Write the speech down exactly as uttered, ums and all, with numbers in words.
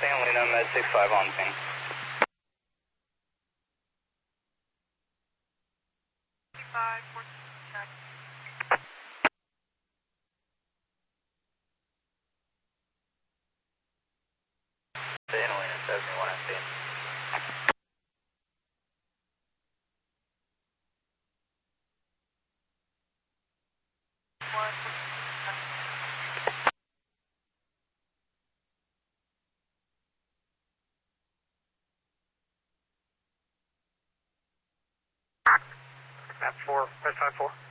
San Lino, Med six five on scene. five, four, check. San Lino, seventy-one on scene. One, Map four, Red five four.